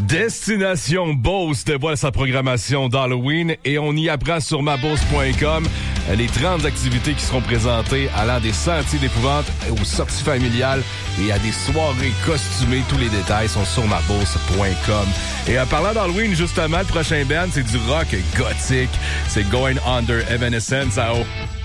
Destination Beauce dévoile sa programmation d'Halloween et on y apprend sur mabeauce.com les 30 activités qui seront présentées allant des sentiers d'épouvante aux sorties familiales et à des soirées costumées. Tous les détails sont sur mabeauce.com. Et parlant d'Halloween, justement, le prochain band, c'est du rock gothique. C'est Going Under Evanescence à